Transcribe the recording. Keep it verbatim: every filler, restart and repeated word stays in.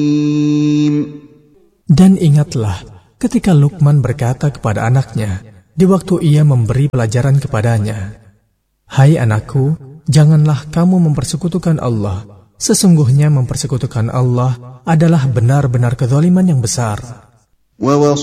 Dan ingatlah ketika Luqman berkata kepada anaknya di waktu ia memberi pelajaran kepadanya, "Hai anakku, janganlah kamu mempersekutukan Allah. Sesungguhnya mempersekutukan Allah adalah benar-benar kezaliman yang besar."